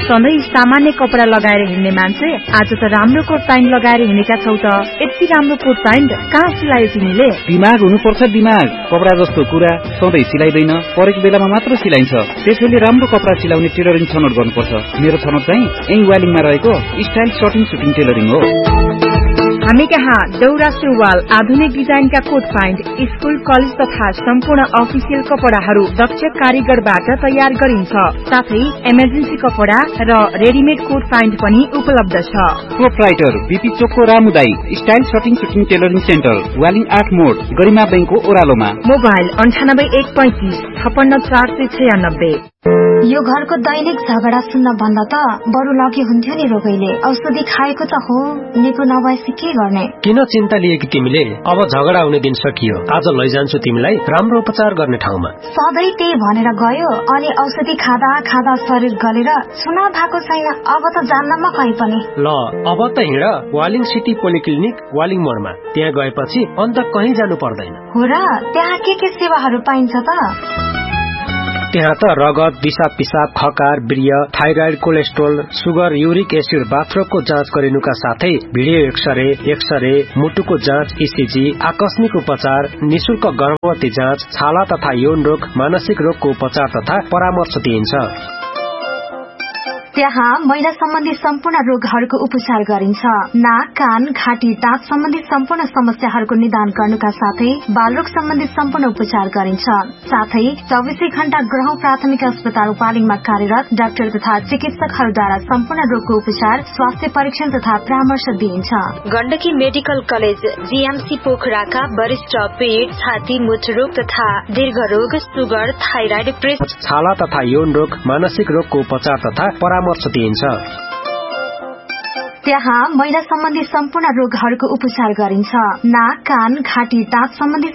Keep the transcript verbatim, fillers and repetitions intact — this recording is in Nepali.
सधैँ सामान्य कपडा लगाएर हिँड्ने मान्छे आज त राम्रो कोट प्यान्ट लगाएर हिँडेका छौ त। यति राम्रो कोट प्यान्ट कहाँ सिलायो तिमीले? दिमाग हुनुपर्छ दिमाग। कपडा जस्तो कुरा सधैँ सिलाइदैन, परेको बेलामा मात्र सिलाइन्छ। त्यसैले राम्रो कपडा सिलाउने टेलरिङ छनौट गर्नुपर्छ। मेरो छनौट चाहिँ यही वालिङमा रहेको स्टाइल सर्टिङ सुटिङ टेलरिङ हो। हामी कहाँ दौरा सुरुवाल, आधुनिक डिजाइनका कोट प्यान्ट, स्कुल कलेज तथा सम्पूर्ण अफिसियल कपडाहरू दक्ष कारीगरबाट तयार गरिन्छ। साथै इमर्जेन्सी कपडा र रेडिमेड कोट प्यान्ट पनि उपलब्ध छ। प्रोप्राइटर बीपी चोकको रामुदाई style shirting shooting tailoring centre, Waling आठ मोड, गरिमा बैंकको ओह्रालोमा। मोबाइल अन्ठानब्बे एक पैंतिस छपन्न चार सय छयानब्बे। यो घरको दैनिक झगडा सुन्न भन्दा त बरु लगे हुन्थ्यो नि रोगैले। औषधि खाएको त हो, निको नभएपछि के गर्ने? किन चिन्ता लिएकी तिमीले? अब झगडा हुने दिन सकियो। आज लैजान्छु तिमीलाई राम्रो उपचार गर्ने ठाउँमा। सधैँ त्यही भनेर गयो अनि औषधि खाँदा खाँदा शरीर गलेर चुनाव भएको छैन। अब त जान्नमा कहीँ पनि। ल अब त हिँड वालिङ सिटी पोलिक्लिनिक वालिङ मोडमा। त्यहाँ गएपछि अन्त कहीँ जानु पर्दैन। हो र? त्यहाँ के के सेवाहरू पाइन्छ त? त्यहाँ त रगत, दिशा पिसाब, खकार, वीर्य, thyroid, cholesterol, sugar, uric acid, बाथरोगको जाँच गरिनुका साथै भिडियो एक्सरे, एक्सरे, मुटुको जाँच, इसिजी, आकस्मिक उपचार, निशुल्क गर्भवती जाँच, छाला तथा यौन रोग, मानसिक रोगको उपचार तथा परामर्श दिइन्छ। त्यहाँ महिला सम्बन्धी सम्पूर्ण रोगहरूको उपचार गरिन्छ। नाक, कान, घाँटी, दाँत सम्बन्धी सम्पूर्ण समस्याहरूको निदान गर्नुका साथै बालरोग सम्बन्धी सम्पूर्ण उपचार गरिन्छ। साथै चौबिसै घण्टा ग्रहौं प्राथमिक अस्पताल वालिङमा कार्यरत डाक्टर तथा चिकित्सकहरूद्वारा सम्पूर्ण रोगको उपचार, स्वास्थ्य परीक्षण तथा परामर्श दिइन्छ। गण्डकी मेडिकल कलेज जीएमसी पोखराका वरिष्ठ पेट, छाती, मूत्ररोग तथा दीर्घ रोग, सुगर, थाइराइड, प्रेस, छाला तथा यौन रोग, मानसिक रोगको उपचार तथा परामर्श दिइन्छ। त्यहाँ महिला सम्बन्धी सम्पूर्ण रोगहरूको उपचार गरिन्छ। नाक, कान, घाँटी, दाँत सम्बन्धी